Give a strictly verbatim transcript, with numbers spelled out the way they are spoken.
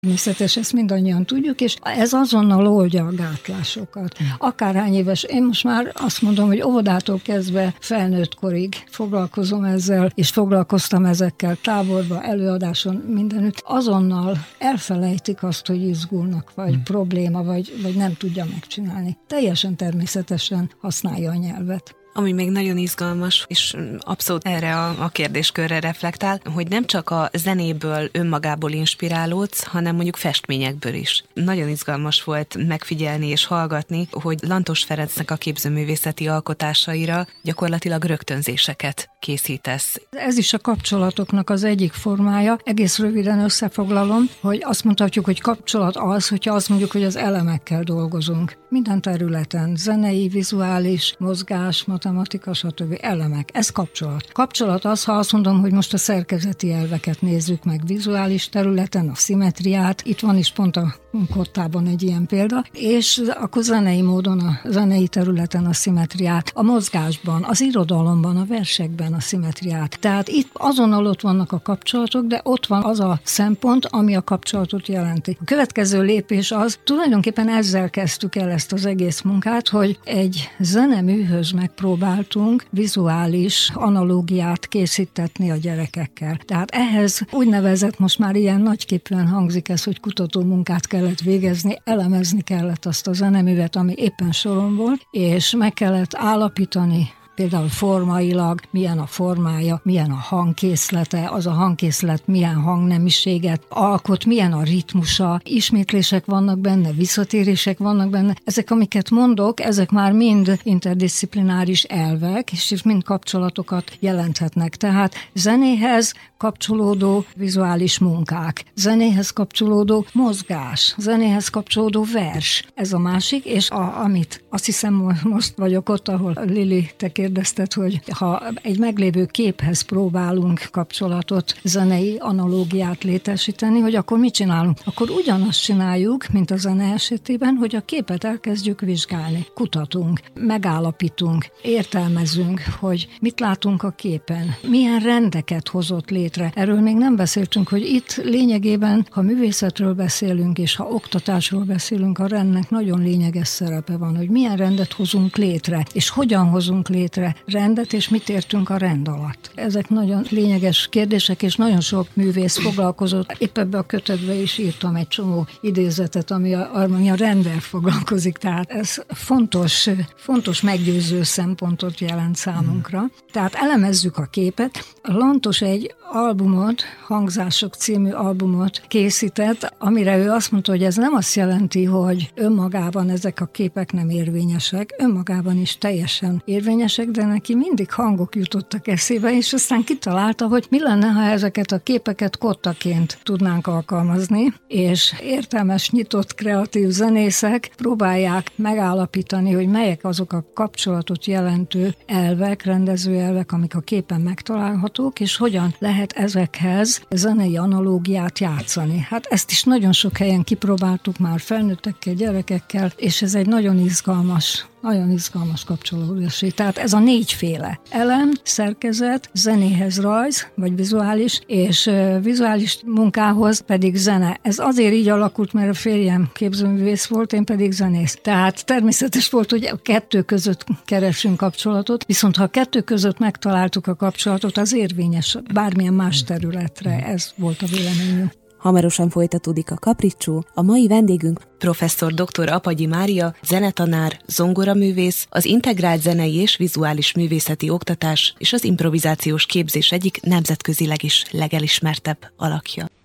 Természetesen ezt mindannyian tudjuk, és ez azonnal oldja a gátlásokat. Akárhány éves, én most már azt mondom, hogy óvodától kezdve felnőtt korig foglalkozom ezzel, és foglalkoztam ezekkel táborban, előadáson, mindenütt. Azonnal elfelejtik azt, hogy izgulnak, vagy hmm. probléma, vagy, vagy nem tudja megcsinálni. Teljesen természetesen használja a nyelvet. Ami még nagyon izgalmas, és abszolút erre a, a kérdéskörre reflektál, hogy nem csak a zenéből, önmagából inspirálódsz, hanem mondjuk festményekből is. Nagyon izgalmas volt megfigyelni és hallgatni, hogy Lantos Ferencnek a képzőművészeti alkotásaira gyakorlatilag rögtönzéseket készítesz. Ez is a kapcsolatoknak az egyik formája. Egész röviden összefoglalom, hogy azt mondhatjuk, hogy kapcsolat az, hogyha azt mondjuk, hogy az elemekkel dolgozunk. Minden területen, zenei, vizuális, mozgás, matematika, stb. Elemek. Ez kapcsolat. Kapcsolat az, ha azt mondom, hogy most a szerkezeti elveket nézzük meg vizuális területen, a szimmetriát. Itt van is pont a kottában egy ilyen példa. És akkor zenei módon, a zenei területen a szimmetriát, a mozgásban, az irodalomban, a versekben a szimmetriát. Tehát itt azonnal ott vannak a kapcsolatok, de ott van az a szempont, ami a kapcsolatot jelenti. A következő lépés az, tulajdonképpen ezzel kezdtük el ezt az egész munkát, hogy egy zeneműhöz megpróbáltunk vizuális analógiát készítetni a gyerekekkel. Tehát ehhez úgynevezett, most már ilyen nagyképűen hangzik ez, hogy kutatómunkát kellett végezni, elemezni kellett azt a zeneművet, ami éppen soron volt, és meg kellett állapítani, például formailag, milyen a formája, milyen a hangkészlete, az a hangkészlet milyen hangnemiséget alkot, milyen a ritmusa, ismétlések vannak benne, visszatérések vannak benne. Ezek, amiket mondok, ezek már mind interdisziplináris elvek, és mind kapcsolatokat jelenthetnek. Tehát zenéhez kapcsolódó vizuális munkák, zenéhez kapcsolódó mozgás, zenéhez kapcsolódó vers. Ez a másik, és a, amit azt hiszem most vagyok ott, ahol Lili, te kérdezted, hogy ha egy meglévő képhez próbálunk kapcsolatot, zenei analógiát létesíteni, hogy akkor mit csinálunk? Akkor ugyanazt csináljuk, mint a zene esetében, hogy a képet elkezdjük vizsgálni, kutatunk, megállapítunk, értelmezünk, hogy mit látunk a képen, milyen rendeket hozott létre. Erről még nem beszéltünk, hogy itt lényegében, ha művészetről beszélünk, és ha oktatásról beszélünk, a rendnek nagyon lényeges szerepe van, hogy milyen rendet hozunk létre, és hogyan hozunk létre rendet, és mit értünk a rend alatt. Ezek nagyon lényeges kérdések, és nagyon sok művész foglalkozott. Épp ebbe a kötetbe is írtam egy csomó idézetet, ami a, ami a renddel foglalkozik. Tehát ez fontos, fontos meggyőző szempontot jelent számunkra. Tehát elemezzük a képet. Lantos egy albumot, Hangzások című albumot készített, amire ő azt mondta, hogy ez nem azt jelenti, hogy önmagában ezek a képek nem érvényesek, önmagában is teljesen érvényesek, de neki mindig hangok jutottak eszébe, és aztán kitalálta, hogy mi lenne, ha ezeket a képeket kottaként tudnánk alkalmazni, és értelmes, nyitott, kreatív zenészek próbálják megállapítani, hogy melyek azok a kapcsolatot jelentő elvek, rendező elvek, amik a képen megtalálhatók, és hogyan lehet ezekhez zenei analógiát játszani. Hát ezt is nagyon sok helyen kipróbáltuk már felnőttekkel, gyerekekkel, és ez egy nagyon izgalmas Nagyon izgalmas kapcsolódási. Tehát ez a négyféle elem, szerkezet, zenéhez rajz, vagy vizuális, és vizuális munkához pedig zene. Ez azért így alakult, mert a férjem képzőművész volt, én pedig zenész. Tehát természetes volt, hogy a kettő között keresünk kapcsolatot, viszont ha a kettő között megtaláltuk a kapcsolatot, az érvényes bármilyen más területre. Ez volt a véleményünk. Hamarosan folytatódik a Kapricsó. A mai vendégünk professzor dr. Apagyi Mária, zenetanár, zongoraművész, az integrált zenei és vizuális művészeti oktatás és az improvizációs képzés egyik nemzetközileg is legelismertebb alakja.